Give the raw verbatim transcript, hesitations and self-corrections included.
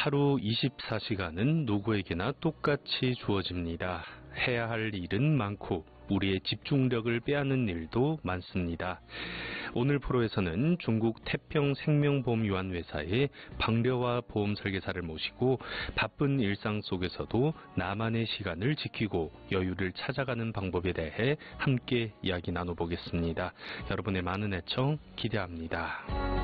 하루 이십사 시간은 누구에게나 똑같이 주어집니다. 해야 할 일은 많고 우리의 집중력을 빼앗는 일도 많습니다. 오늘 프로에서는 중국 태평생명보험유한 회사의 방려화 보험 설계사를 모시고 바쁜 일상 속에서도 나만의 시간을 지키고 여유를 찾아가는 방법에 대해 함께 이야기 나눠보겠습니다. 여러분의 많은 애청 기대합니다.